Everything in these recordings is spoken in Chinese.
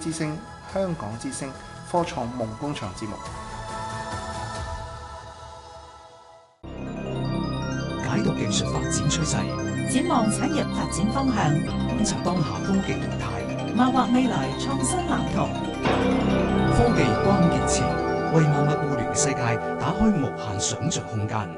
之聲、香港之聲科創夢工場節目， 解讀技術發展趨勢， 展望產業發展方向， 觀察當下科技動態， 謀劃未來創新藍圖。 科技關鍵詞，為萬物互聯世界打開無限想像空間。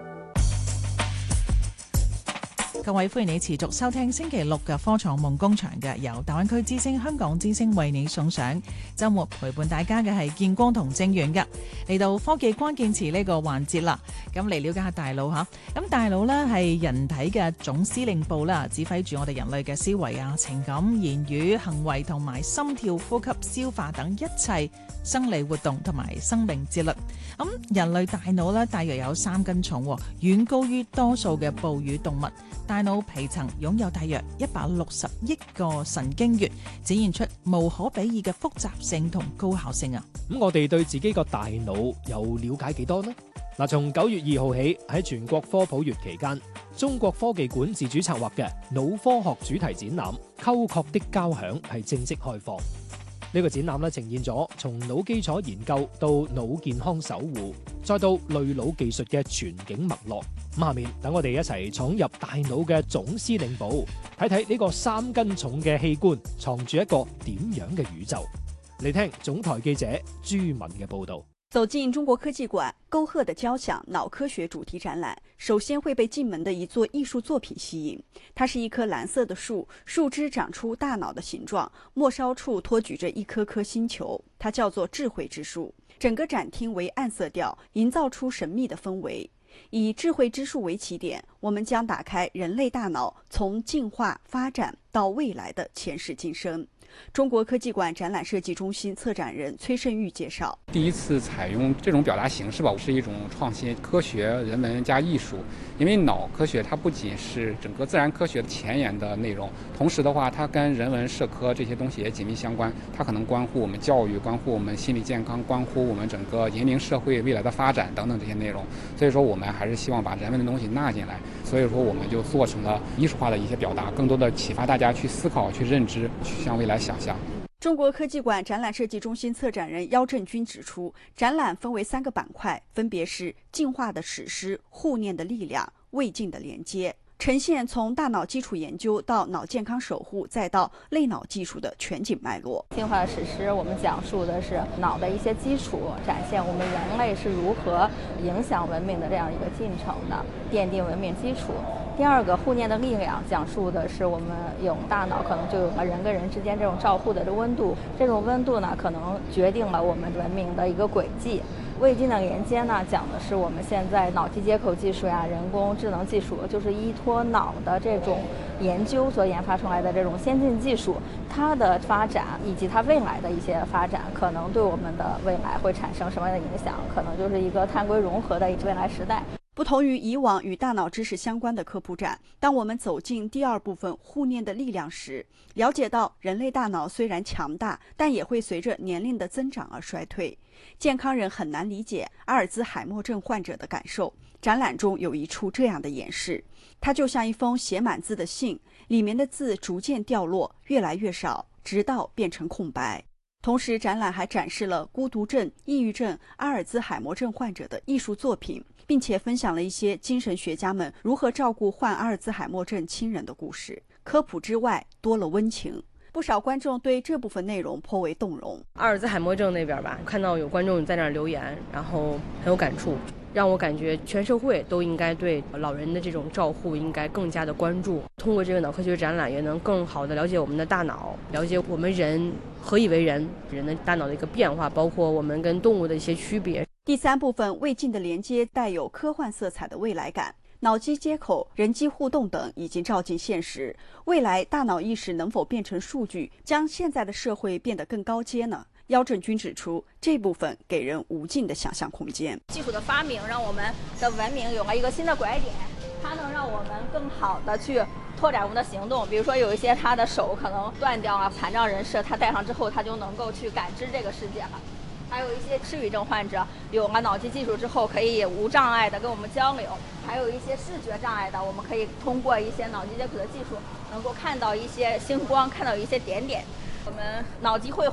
各位，歡迎你持續收聽星期六嘅科創夢工場嘅，由大灣區之聲、香港之聲為你送上。週末陪伴大家嘅係建光同正源嘅，嚟到科技關鍵詞呢個環節啦。咁嚟了解下大腦嚇。咁大腦呢係人體嘅總司令部啦，指揮住我哋人類嘅思維啊、情感、言語、行為同埋心跳、呼吸、消化等一切生理活動同埋生命節律。咁人類大腦呢，大約有3斤重，遠高於多數嘅哺乳動物。大腦皮層擁有大約160億個神經元，展現出無可比擬嘅複雜性同高效性啊！ 咁我哋對自己個大腦又了解幾多呢？嗱，從9月2號起喺全國科普月期間，中國科技館自主策劃嘅腦科學主題展覽《溝壑的交響》係正式開放。呢個展覽咧呈現咗從腦基礎研究到腦健康守護，再到類腦技術嘅全景脈絡。咁下面等我哋一齊闖入大腦嘅總司令部，睇睇呢個3斤重嘅器官藏住一個點樣嘅宇宙。嚟聽總台記者朱敏嘅報道。 走進中國科技館，溝壑的交響腦科學主題展覽，首先會被進門的一座藝術作品吸引。它是一棵藍色的樹，樹枝長出大腦的形狀，末梢處托舉着一顆顆星球，它叫做智慧之樹。整個展廳為暗色調，營造出神秘的氛圍。以智慧之樹為起點，我們將打開人類大腦從進化發展到未來的前世今生。中國科技館展覽設計中心策展人崔勝玉介紹， 第一次採用這種表達形式吧，是一種創新，科學、人文加藝術。因為腦科學它不僅是整個自然科學前沿的內容，同時的話，它跟人文社科這些東西也緊密相關。它可能關乎我們教育，關乎我們心理健康，關乎我們整個人民社會未來的發展等等這些內容。所以說，我們還是希望把人文的東西納進來。所以說，我們就做成了藝術化的一些表達，更多的啟發大家去思考、去認知、去向未來想象。 中國科技館展覽設計中心策展人姚振軍指出，展覽分為3個板塊，分別是進化的史詩、互念的力量、未盡的連接，呈現從大腦基礎研究到腦健康守護，再到類腦技術的全景脈絡。 進化的史詩，我們講述的是腦的一些基礎，展現我們人類是如何影響文明的這樣一個進程的，奠定文明基礎。第二個互念的力量，講述的是我們有大腦可能就有了人跟人之間這種照互的溫度，這種溫度呢可能決定了我們文明的一個軌跡。未盡的連接呢，講的是我們現在腦機接口技術呀、人工智能技術，就是依託腦的這種研究所研發出來的這種先進技術，它的發展以及它未來的一些發展，可能對我們的未來會產生什麼樣的影響？可能就是一個碳硅融合的未來時代。 不同於以往與大腦知識相關的科普展，當我們走進第2部分互念的力量時，了解到人類大腦雖然強大，但也會隨着年齡的增長而衰退。健康人很難理解阿爾茲海默症患者的感受。展覽中有一處這樣的演示，它就像一封寫滿字的信，裡面的字逐漸掉落，越來越少，直到變成空白。同時，展覽還展示了孤獨症、抑鬱症、阿爾茲海默症患者的藝術作品，並且分享了一些精神學家們如何照顧患阿爾茲海默症親人的故事。科普之外，多了溫情。不少觀眾對這部分內容頗為動容。 阿爾茲海默症那邊吧，看到有觀眾在那兒留言，然後很有感觸，讓我感覺全社會都應該對老人的這種照護應該更加的關注。通過這個腦科學展覽，也能更好的了解我們的大腦，了解我們人何以為人，人的大腦的一個變化，包括我們跟動物的一些區別。 第3部分未盡的連接帶有科幻色彩的未來感。腦機接口、人機互動等已經照進現實，未來大腦意識能否變成數據，將現在的社會變得更高階呢？姚振軍指出，這部分給人無盡的想象空間。 技術的發明讓我們的文明有了一個新的拐點，它能讓我們更好的去拓展我們的行動。比如說有一些他的手可能斷掉啊，殘障人士他戴上之後，他就能夠去感知這個世界了。還有一些失語症患者有了腦機技術之後，可以無障礙的跟我們交流。還有一些視覺障礙的，我們可以通過一些腦機接口的技術，能夠看到一些星光，看到一些點點。我們腦機繪